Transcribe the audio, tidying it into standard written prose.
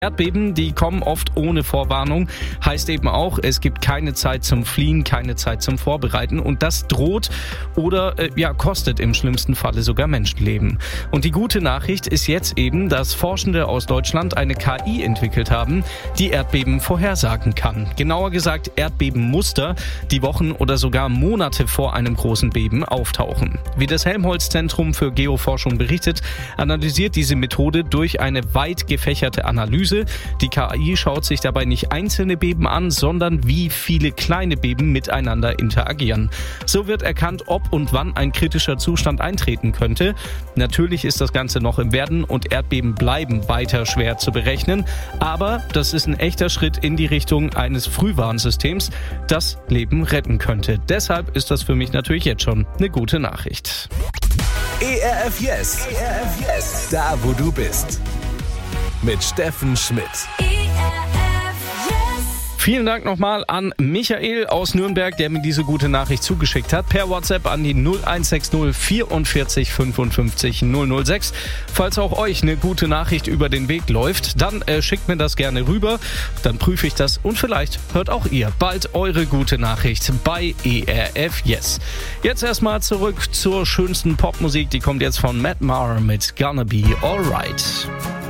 Erdbeben, die kommen oft ohne Vorwarnung, heißt eben auch, es gibt keine Zeit zum Fliehen, keine Zeit zum Vorbereiten und das droht oder kostet im schlimmsten Falle sogar Menschenleben. Und die gute Nachricht ist jetzt eben, dass Forschende aus Deutschland eine KI entwickelt haben, die Erdbeben vorhersagen kann. Genauer gesagt Erdbebenmuster, die Wochen oder sogar Monate vor einem großen Beben auftauchen. Wie das Helmholtz-Zentrum für Geoforschung berichtet, analysiert diese Methode durch eine weit gefächerte Analyse. Die KI schaut sich dabei nicht einzelne Beben an, sondern wie viele kleine Beben miteinander interagieren. So wird erkannt, ob und wann ein kritischer Zustand eintreten könnte. Natürlich ist das Ganze noch im Werden und Erdbeben bleiben weiter schwer zu berechnen. Aber das ist ein echter Schritt in die Richtung eines Frühwarnsystems, das Leben retten könnte. Deshalb ist das für mich natürlich jetzt schon eine gute Nachricht. ERF Yes. Da, wo du bist. Mit Steffen Schmidt. Vielen Dank nochmal an Michael aus Nürnberg, der mir diese gute Nachricht zugeschickt hat. Per WhatsApp an die 0160 44 55 006. Falls auch euch eine gute Nachricht über den Weg läuft, dann schickt mir das gerne rüber. Dann prüfe ich das und vielleicht hört auch ihr bald eure gute Nachricht bei ERF Yes. Jetzt erstmal zurück zur schönsten Popmusik. Die kommt jetzt von Matt Maher mit Gonna Be Alright.